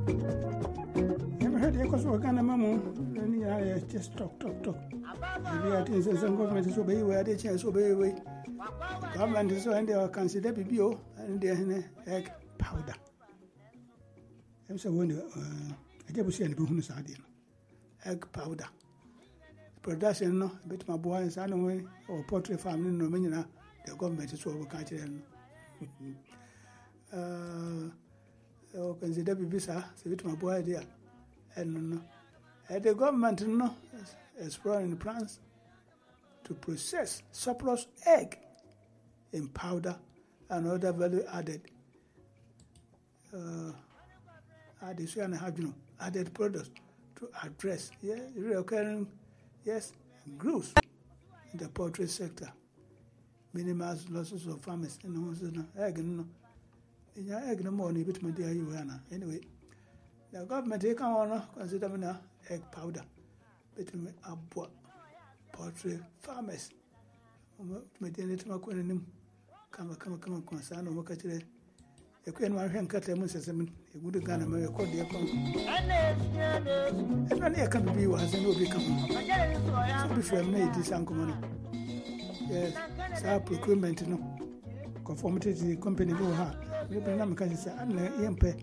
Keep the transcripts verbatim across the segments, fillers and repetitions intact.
Never heard the cause of Ghana Mamu, and I just talk, talk, talk. Maybe I think some government is obey where they chance obey away. Government is so and they consider B B O and they egg powder. I'm so wonder, I just see any Buhun Sardine. Egg powder. Production, no, bit my boy and son away, or poultry farm in Romania, the government is over country. Uh, consider visa, so it's my boy there. And uh, the government no, is exploring plans to process surplus egg in powder and other value added. Uh, added, so and have, you know, added products to address, yeah, recurring, yes, growth in the poultry sector, minimize losses of farmers. You know, egg, no. In your egg no more, bit my dear Joanna. Anyway, the government take on consider me now egg powder, between me a poultry farmers. My dear little Maconim, come, come, come, concern or catch it. A queen my hand cut them says, "You would have gone a mere call the account." And when I come to be was no become. So before I made this uncle, yes, our procurement, no conformity to the company who have. We can say, "I'm not young pet."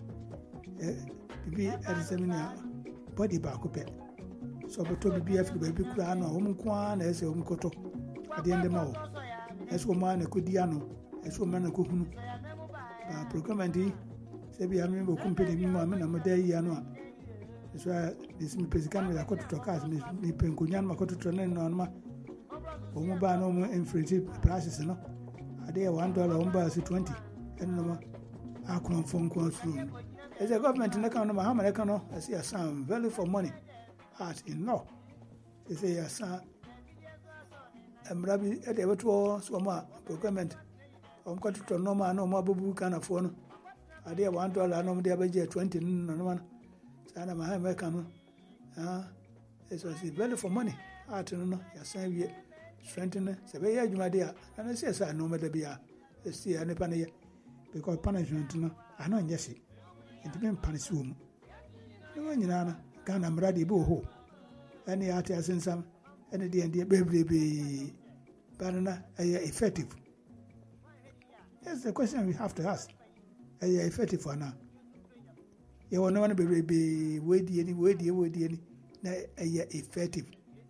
Be at the seminar body back up. So, but to be a baby crown or home quan as a home coto at the end of the mouth. As woman a cudiano, as woman a coon. Procurement, say, be a member of company, Mamma, and Madea Yano. That's why this Pescan with a coat to cast me, Pencuyan, Macoto Tranen on my Omobano infringed prices. No, a day one dollar on bus twenty. And no more. I couldn't phone calls through. As a government in the country, Muhammad Econo, I see a sound value for money. Art in law. They say a son. I'm rabbi at the ever so procurement. I'm going to no man, no more boo can afford. I dare one dollar, no more budget twenty, no one. Sana Muhammad Econo. Ah, it was the value for money. Art in no, your son, ye strengthen. Say, yeah, you my dear. And I say, I know whether be a see any panny. Because punishment, no, I know, yes, it means punish whom. No one in Anna, Ghana, Brady Boo, any artist in some, any day and dear baby be banana, effective. That's the question we have to ask. Are you effective for now? You will not be weighty any weighty, weighty any, effective.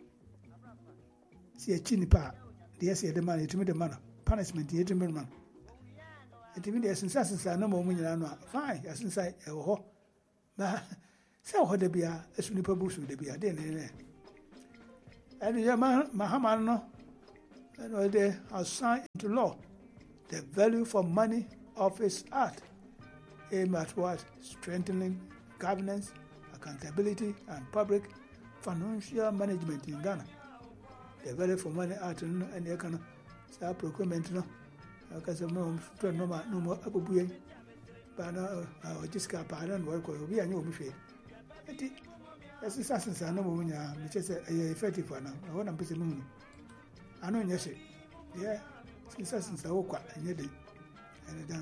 See a chinny pa, the essay the money to me the man, punishment, the eighteen man. And to me, there's sense I no more when you fine, as inside a ho. But so what there be a snipper bush would be a day. And the man, Mahaman, no, and they are signed into law the value for money of his art, aimed at what? Strengthening governance, accountability, and public financial management in Ghana. The value for money art and the economic procurement, no. Because of no more, no more Abu Buye, but I just got pardon work or be a new buffet. As assassins are no woman, which is a effective one. I want to put the moon. I know, yes, yeah, assassins are all quite and yet.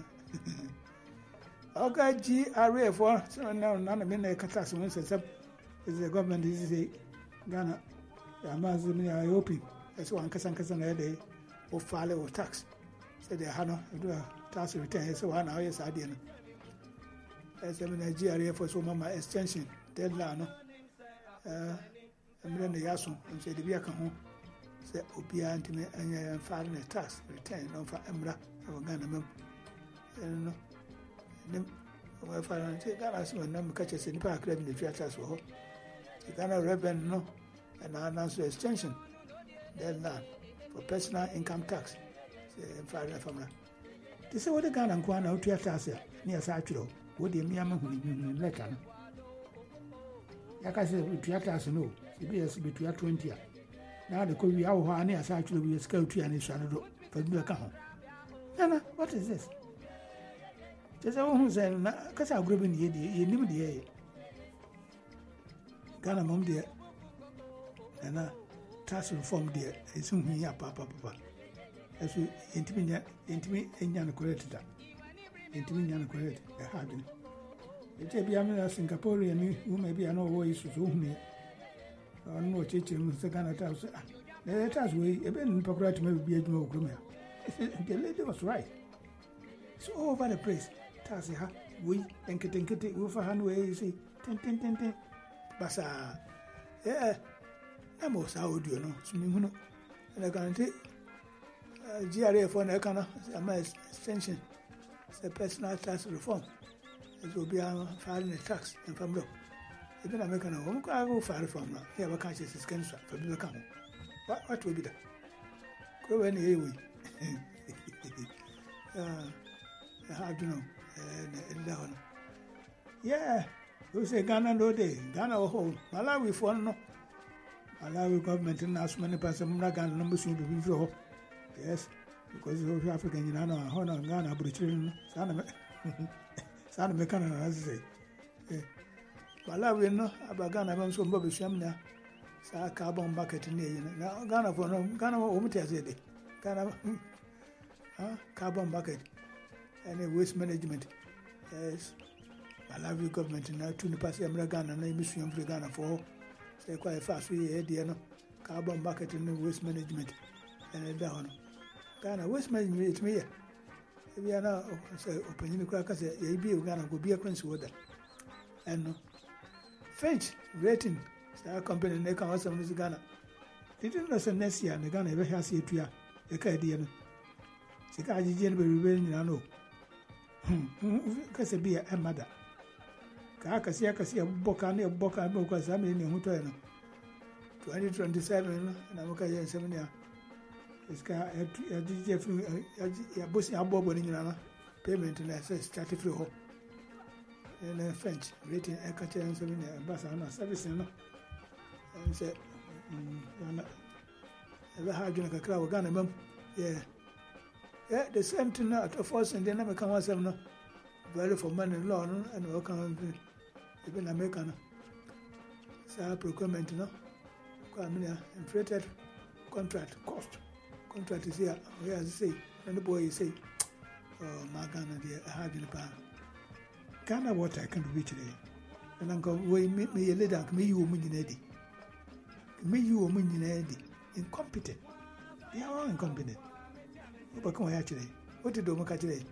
Okay, G R A for so now none of the catastrophe says up is the government is a Ghana. Amazon, I open. That's one Cassan Cassan a day or file or tax. Said they had no tax return, so one hour yes, I didn't. As a Nigeria for so mama extension, deadline. Uh, and then the Yasun and said the Biaka home said Opia and me and filing a tax return on for Embra or Ghana mem. And then if I don't take Ghana, so when catches in park, the theaters for her. The Ghana revenue no, and I announced the extension deadline for personal income tax. They say what the Ghana and Guana out to your task near Satchel. What the Miama who in letter. Like I said, to your task, no, it is between your twenty. Now the Korea how near Satchel will scout and his shadow for the account. Nana, what is this? Just a woman said, because I'll grab in the idea, you knew the air. Ghana mom dear, and a task reform dear, it's soon here, papa, papa. As we intimate, intimate, and yan correct that. Intimate yan correct, a hard. It may be a Singaporean who may be an old voice to me. Or no teaching the kind of house. The task we even Pocrat may be a no groomer. The lady was right. So all over the place. Tazia, we and kitty kitty with a hand way, see, ten ten ten ten. Bassa, yeah, I'm most how do you know, swimming, and I guarantee G R A for an econo, my extension, it's a personal tax reform. It will be filing a tax and from law. Even American home, I go far from now. Here, what catches is cancer for the camel. What what will be that? Go any way. How do you know? Yeah, we say Ghana no day, Ghana or home. Malawi for no. Malawi government in as many person Ghana number soon be before. Yes, because of African, you know, Honor Ghana, Britain, Sana Sana Mecana, as I say. Malawi no, about Ghana, I'm so Bobby Shamna, Sa carbon bucket in the Ghana for no Ghana Omitias, Ghana carbon bucket and waste management. Yes, Malawi government now to the Passi Ghana and Mission for Ghana for say quite fast. We had the carbon bucket in waste management and down. Ghana waste management it's me. We are now opening the crackers, a be Ghana go be a prince water. And French rating star company in the Council of Ghana. It is next year, the Ghana ever has it to a Canadian. Sikaji General Revenge, I know. Because be a mother. Kakasia Cassia Bocani of Boca Boca Sami in Mutuano. twenty twenty seven, and I'm okay in seven years. It's got a bush and bob in payment and access started through home. And French rating a catcher and seven years, Bassana service. And said, ever had a crowd Ghana, mum? Yeah. Yeah, the same thing now at first, and then I come out some value for money law and work on even American. So procurement, no, inflated contract cost. Contract is here, where I say, and the boy say, oh, my Ghana, dear, I have in the pan. Ghana water I can reach today. And I'm going to meet me a little, me you woman in Eddie. Me you woman in Eddie. Incompetent. They are all incompetent. But come here today. What did you do today?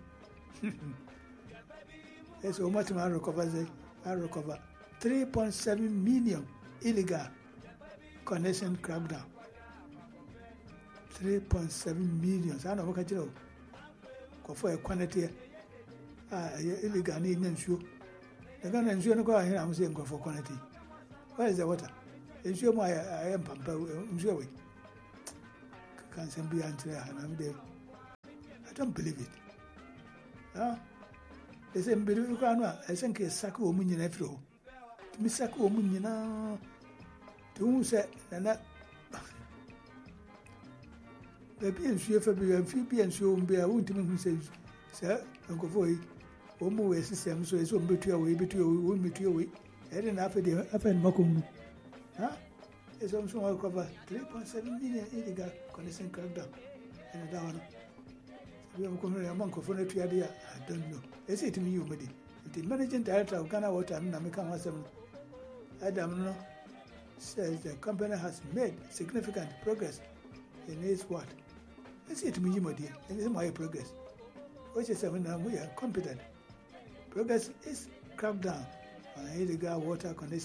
Yes, how much I recover? I recover three point seven million illegal connection crackdown. three point seven million. I know what you do. For a quantity, ah, illegal need ensure. The gun ensure no go ahead. I'm saying go for quantity. Where is the water? Ensure my I am pamper. Ensure we can't be answered. And I'm there. I don't believe it. No? They say, believe you can't. I think it's Saku Omunion after all. Miss Saku Omunion. To whom said, and that the P and C for be a few P and C won't be a wound who says, Sir, Uncle Foy, Omo system, so it's on between away between a wound between away. I didn't have it after Mokum. Huh? It's also cover three point seven million illegal connection crackdown and a down. We have come here among Cofonetry idea. I don't know. They say to me, you made it. The managing director of Ghana Water and American Water, Adam no, says the company has made significant progress in its what? They say to me, you made it. And this is my progress. Which is seven, we are competent. Progress is cracked down on illegal water connection.